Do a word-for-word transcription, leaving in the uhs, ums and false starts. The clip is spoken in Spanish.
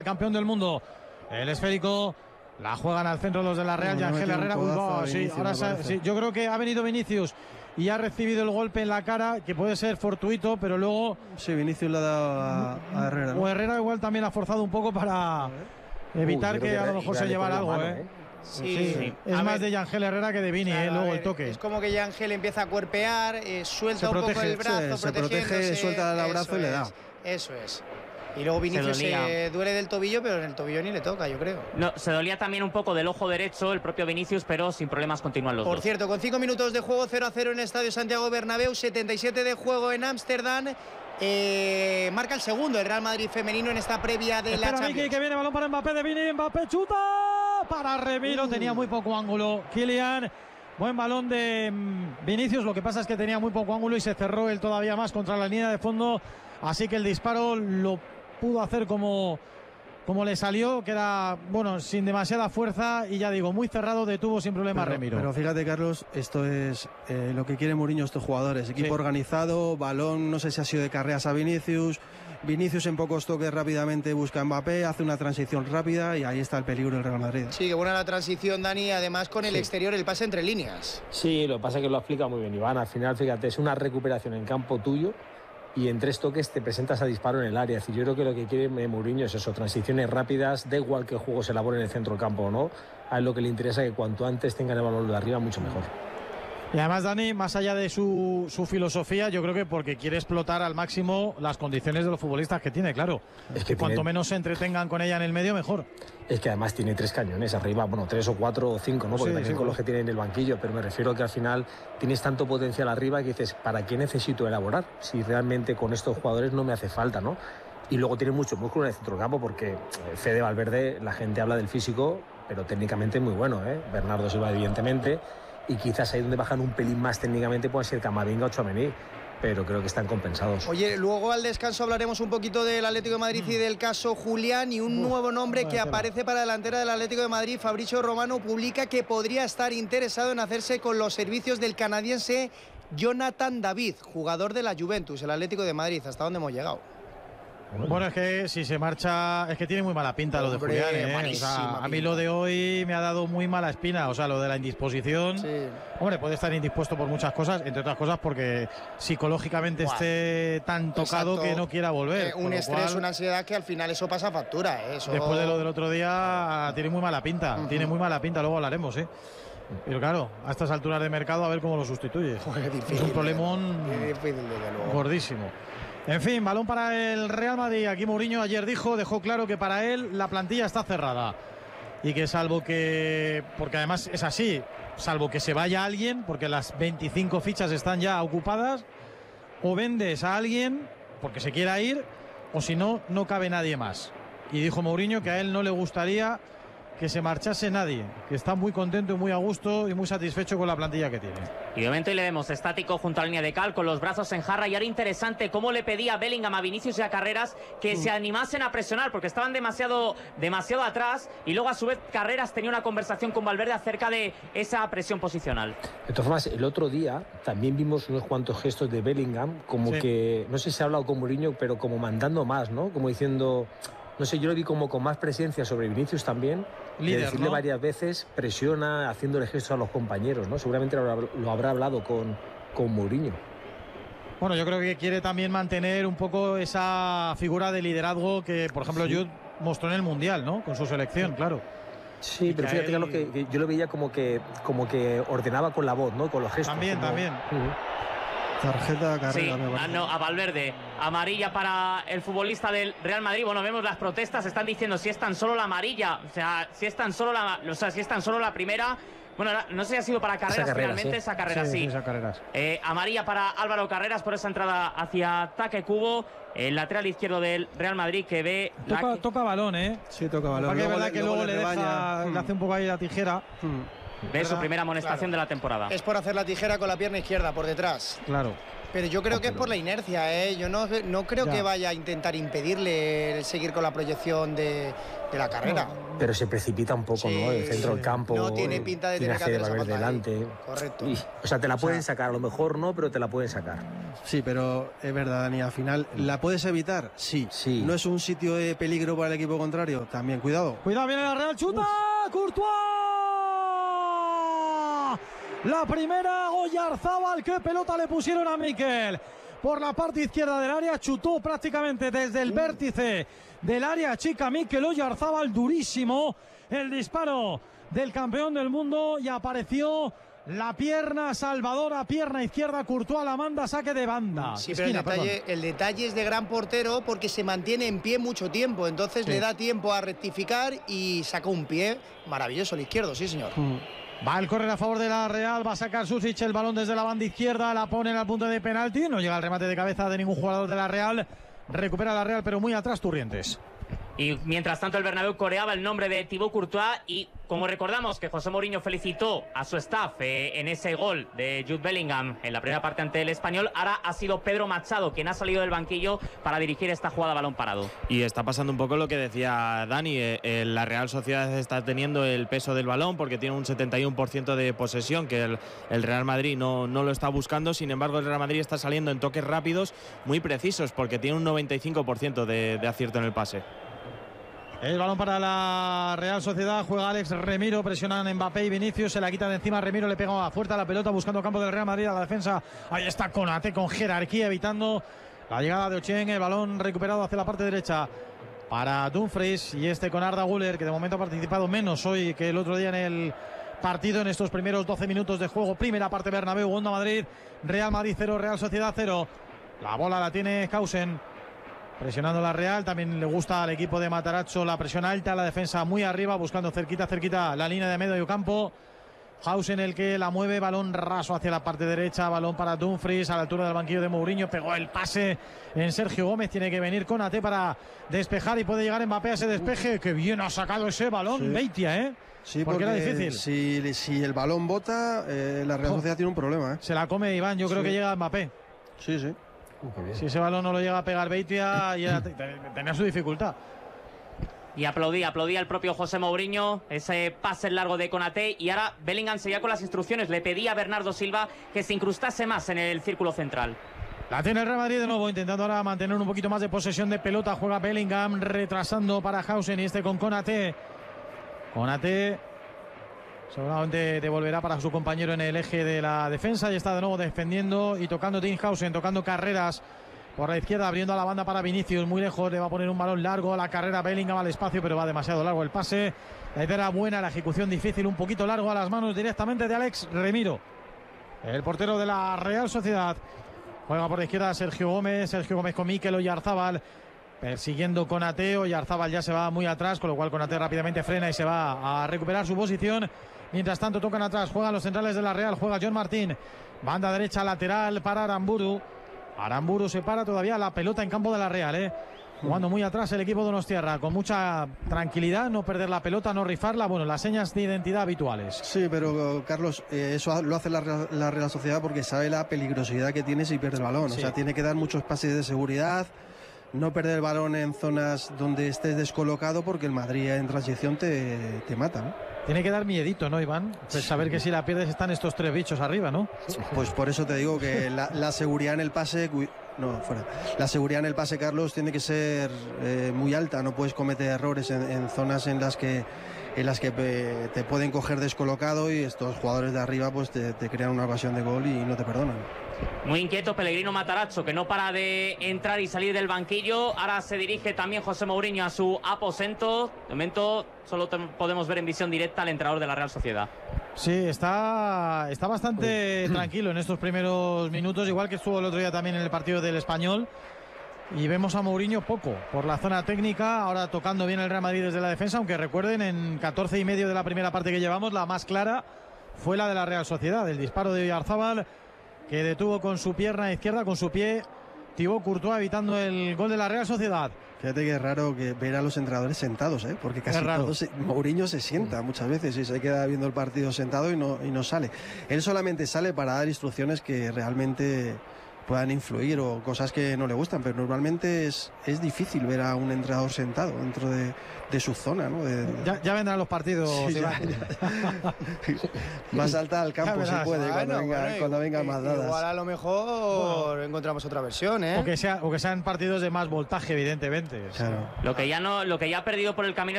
Campeón del mundo, el esférico, la juegan al centro los de la Real, y Ángel Herrera. Uy, oh, sí, ahora sí, yo creo que ha venido Vinicius y ha recibido el golpe en la cara, que puede ser fortuito, pero luego sí, Vinicius le ha dado a, a Herrera, ¿no? O Herrera igual también ha forzado un poco para evitar Uy, que, que a lo mejor se llevara algo, mano, ¿eh? Sí, sí, sí. Es a más ver, de Ángel Herrera que de Vini, claro, eh, luego ver, el toque. Es como que Ángel empieza a cuerpear, eh, suelta un poco el brazo, sí, se protege, suelta el brazo y le da. Eso es. Y luego Vinicius se, se duele del tobillo, pero en el tobillo ni le toca, yo creo. No, se dolía también un poco del ojo derecho el propio Vinicius, pero sin problemas continúan los Por dos. cierto, con cinco minutos de juego, cero a cero en el Estadio Santiago Bernabéu, setenta y siete de juego en Ámsterdam. Eh, marca el segundo el Real Madrid femenino en esta previa de Espera, la Champions. Miki, que viene balón para Mbappé de Vini, Mbappé chuta para Remiro, uh. tenía muy poco ángulo. Kylian, buen balón de mm, Vinicius, lo que pasa es que tenía muy poco ángulo y se cerró él todavía más contra la línea de fondo, así que el disparo lo pudo hacer como, como le salió, que era, bueno, sin demasiada fuerza y ya digo, muy cerrado, detuvo sin problema pero, Remiro. Pero fíjate, Carlos, esto es eh, lo que quiere Mourinho estos jugadores, equipo sí. organizado, balón, no sé si ha sido de carreras a Vinicius, Vinicius en pocos toques rápidamente busca a Mbappé, hace una transición rápida y ahí está el peligro del Real Madrid. Sí, que buena la transición, Dani, además con el sí. exterior, el pase entre líneas. Sí, lo que pasa es que lo explica muy bien Iván, al final, fíjate, es una recuperación en campo tuyo y en tres toques te presentas a disparo en el área. Es decir, yo creo que lo que quiere Mourinho es eso, transiciones rápidas, da igual que el juego se elabore en el centro del campo o no, a él lo que le interesa es que cuanto antes tengan el balón de arriba, mucho mejor. Y además, Dani, más allá de su, su filosofía, yo creo que porque quiere explotar al máximo las condiciones de los futbolistas que tiene, claro. Es que cuanto tiene... menos se entretengan con ella en el medio, mejor. Es que además tiene tres cañones arriba, bueno, tres o cuatro o cinco, ¿no? Porque sí, también sí, con los que tiene en el banquillo, pero me refiero que al final tienes tanto potencial arriba que dices, ¿para qué necesito elaborar? Si realmente con estos jugadores no me hace falta, ¿no? Y luego tiene mucho músculo en el centro del campo porque Fede Valverde, la gente habla del físico, pero técnicamente muy bueno, ¿eh? Bernardo Silva, evidentemente. Y quizás ahí donde bajan un pelín más técnicamente puede ser Camavinga o Tchouaméni, pero creo que están compensados. Oye, luego al descanso hablaremos un poquito del Atlético de Madrid y del caso Julián, y un Uf, nuevo nombre que aparece para la delantera del Atlético de Madrid. Fabrizio Romano publica que podría estar interesado en hacerse con los servicios del canadiense Jonathan David, jugador de la Juventus, el Atlético de Madrid. ¿Hasta dónde hemos llegado? Bueno, es que si se marcha, es que tiene muy mala pinta. Hombre, lo de Julián, ¿eh? O sea, a mí lo de hoy me ha dado muy mala espina, o sea, lo de la indisposición. Sí. Hombre, puede estar indispuesto por muchas cosas, entre otras cosas porque psicológicamente Buah. esté tan tocado Exacto. que no quiera volver. Eh, un estrés, cual, una ansiedad que al final eso pasa factura, ¿eh? Eso... Después de lo del otro día, tiene muy mala pinta, uh-huh. tiene muy mala pinta, luego hablaremos, ¿eh? Pero claro, a estas alturas de mercado a ver cómo lo sustituye. Joder, difícil, es un problemón difícil, gordísimo. En fin, balón para el Real Madrid. Aquí Mourinho ayer dijo, dejó claro que para él la plantilla está cerrada. Y que salvo que, porque además es así, salvo que se vaya alguien, porque las veinticinco fichas están ya ocupadas, o vendes a alguien porque se quiera ir, o si no, no cabe nadie más. Y dijo Mourinho que a él no le gustaría que se marchase nadie, que está muy contento y muy a gusto y muy satisfecho con la plantilla que tiene. Y de momento le vemos estático junto a la línea de cal, con los brazos en jarra, y ahora interesante cómo le pedía a Bellingham, a Vinicius y a Carreras que mm. se animasen a presionar, porque estaban demasiado, demasiado atrás, y luego a su vez Carreras tenía una conversación con Valverde acerca de esa presión posicional. De todas formas, el otro día también vimos unos cuantos gestos de Bellingham, como sí. que, no sé si se ha hablado con Mourinho, pero como mandando más, ¿no? Como diciendo... No sé, yo lo vi como con más presencia sobre Vinicius también. Líder, de decirle, ¿no?, varias veces, presiona haciéndole gestos a los compañeros, ¿no? Seguramente lo habrá, lo habrá hablado con, con Mourinho. Bueno, yo creo que quiere también mantener un poco esa figura de liderazgo que, por ejemplo, sí. Jude mostró en el Mundial, ¿no? Con su selección, claro. Sí, y pero que fíjate él... que, que yo lo veía como que, como que ordenaba con la voz, ¿no? Con los gestos. También, como... también. Uh-huh. Tarjeta carrera. Sí, ah, no, a Valverde. Amarilla para el futbolista del Real Madrid. Bueno, vemos las protestas, están diciendo si es tan solo la amarilla, o sea, si es tan solo la, o sea, si es tan solo la primera. Bueno, no sé si ha sido para Carreras, esa carrera, finalmente, sí. esa carrera sí. sí. Esa carreras. Eh, amarilla para Álvaro Carreras por esa entrada hacia ataque Cubo, el lateral izquierdo del Real Madrid, que ve... Toca, la... toca balón, ¿eh? Sí, toca balón. Porque es verdad le, que luego, luego le, deja, hmm. le hace un poco ahí la tijera. Hmm. Ve su primera amonestación claro. de la temporada. Es por hacer la tijera con la pierna izquierda por detrás. Claro. Pero yo creo que es por la inercia, ¿eh? Yo no, no creo ya. que vaya a intentar impedirle el seguir con la proyección de, de la carrera. No, pero se precipita un poco, sí, ¿no? El centro sí. del campo. No tiene pinta de tener que hacer esa delante. Ahí. Correcto. Y, o sea, te la pueden o sea, sacar, a lo mejor no, pero te la pueden sacar. Sí, pero es verdad, Dani, al final, ¿la puedes evitar? Sí. sí. ¿No es un sitio de peligro para el equipo contrario? También, cuidado. Cuidado, viene la Real, chuta, Uf. Courtois. La primera, Oyarzábal, qué pelota le pusieron a Mikel. Por la parte izquierda del área, chutó prácticamente desde el vértice del área chica Mikel Oyarzábal, durísimo el disparo del campeón del mundo y apareció la pierna salvadora, pierna izquierda, Courtois la manda, saque de banda. Sí, pero Esquina, el, detalle, el detalle es de gran portero porque se mantiene en pie mucho tiempo, entonces sí. le da tiempo a rectificar y saca un pie maravilloso al izquierdo, sí señor. Mm. Va el córner a favor de la Real, va a sacar Susic el balón desde la banda izquierda, la ponen al punto de penalti, no llega el remate de cabeza de ningún jugador de la Real, recupera la Real pero muy atrás Turrientes. Y mientras tanto el Bernabéu coreaba el nombre de Thibaut Courtois y como recordamos que José Mourinho felicitó a su staff eh, en ese gol de Jude Bellingham en la primera parte ante el Español, ahora ha sido Pedro Machado quien ha salido del banquillo para dirigir esta jugada a balón parado. Y está pasando un poco lo que decía Dani, eh, eh, la Real Sociedad está teniendo el peso del balón porque tiene un setenta y uno por ciento de posesión que el, el Real Madrid no, no lo está buscando, sin embargo el Real Madrid está saliendo en toques rápidos muy precisos porque tiene un noventa y cinco por ciento de, de acierto en el pase. El balón para la Real Sociedad, juega Alex Remiro, presionan Mbappé y Vinicius, se la quita de encima, Remiro le pega fuerte a la pelota buscando campo del Real Madrid a la defensa, ahí está Konaté con jerarquía evitando la llegada de Ochen, el balón recuperado hacia la parte derecha para Dumfries y este con Arda Güler que de momento ha participado menos hoy que el otro día en el partido en estos primeros doce minutos de juego, primera parte Bernabéu, Onda Madrid, Real Madrid cero, Real Sociedad cero, la bola la tiene Hausen. Presionando la Real, también le gusta al equipo de Matarazzo la presión alta, la defensa muy arriba, buscando cerquita, cerquita la línea de medio campo. Hausen el que la mueve, balón raso hacia la parte derecha, balón para Dumfries a la altura del banquillo de Mourinho, pegó el pase en Sergio Gómez, tiene que venir Konaté para despejar y puede llegar Mbappé a ese despeje, que bien ha sacado ese balón, sí. Beitia, ¿eh? Sí, porque, porque era difícil. Si, si el balón bota, eh, la Real Sociedad oh. tiene un problema, ¿eh? Se la come Iván, yo creo sí. que llega Mbappé. Sí, sí. Uh, si ese balón no lo llega a pegar Beitia, ya tenía su dificultad. Y aplaudía, aplaudía el propio José Mourinho, ese pase largo de Konaté. Y ahora Bellingham seguía con las instrucciones. Le pedía a Bernardo Silva que se incrustase más en el círculo central. La tiene el Real Madrid de nuevo, intentando ahora mantener un poquito más de posesión de pelota. Juega Bellingham, retrasando para Hausen y este con Konaté. Konaté seguramente devolverá para su compañero en el eje de la defensa y está de nuevo defendiendo y tocando Tim Hausen, tocando carreras por la izquierda, abriendo a la banda para Vinicius, muy lejos, le va a poner un balón largo a la carrera Bellingham al espacio, pero va demasiado largo el pase. La idea era buena, la ejecución difícil, un poquito largo a las manos directamente de Alex Remiro, el portero de la Real Sociedad. Juega por la izquierda Sergio Gómez, Sergio Gómez con Mikel Oyarzábal, persiguiendo Konaté. Oyarzábal ya se va muy atrás, con lo cual Konaté rápidamente frena y se va a recuperar su posición. Mientras tanto tocan atrás, juegan los centrales de la Real, juega John Martín, banda derecha lateral para Aramburu. Aramburu se para todavía la pelota en campo de la Real, ¿eh? Jugando muy atrás el equipo de Donostiarra, con mucha tranquilidad, no perder la pelota, no rifarla, bueno, las señas de identidad habituales. Sí, pero Carlos, eh, eso lo hace la, la Real Sociedad porque sabe la peligrosidad que tiene si pierde el balón, sí. O sea, tiene que dar muchos pases de seguridad, no perder el balón en zonas donde estés descolocado porque el Madrid en transición te, te mata, ¿no? Tiene que dar miedito, ¿no, Iván? Pues saber que si la pierdes están estos tres bichos arriba, ¿no? Pues por eso te digo que la, la seguridad en el pase... No, fuera. La seguridad en el pase, Carlos, tiene que ser eh, muy alta. No puedes cometer errores en, en zonas en las que en las que eh, te pueden coger descolocado y estos jugadores de arriba pues te, te crean una evasión de gol y no te perdonan. Muy inquieto Pellegrino Matarazzo, que no para de entrar y salir del banquillo. Ahora se dirige también José Mourinho a su aposento. De momento solo podemos ver en visión directa al entrenador de la Real Sociedad. Sí, está, está bastante tranquilo en estos primeros minutos, igual que estuvo el otro día también en el partido del Español. Y vemos a Mourinho poco por la zona técnica, ahora tocando bien el Real Madrid desde la defensa, aunque recuerden, en catorce y medio de la primera parte que llevamos, la más clara fue la de la Real Sociedad, el disparo de Oyarzábal, que detuvo con su pierna izquierda, con su pie, Thibaut Courtois, evitando el gol de la Real Sociedad. Fíjate que es raro que ver a los entrenadores sentados, ¿eh? Porque casi todos se, Mourinho se sienta muchas veces y se queda viendo el partido sentado y no, y no sale. Él solamente sale para dar instrucciones que realmente puedan influir o cosas que no le gustan, pero normalmente es, es difícil ver a un entrenador sentado dentro de, de su zona, ¿no? De, de... Ya, ya vendrán los partidos. Sí, ya, ya. Más alta al campo se puede bueno, cuando venga, bueno, cuando venga más dadas. Igual a lo mejor bueno, encontramos otra versión, ¿eh? O que, sea, o que sean partidos de más voltaje, evidentemente. Claro. Lo que ya no, lo que ya ha perdido por el camino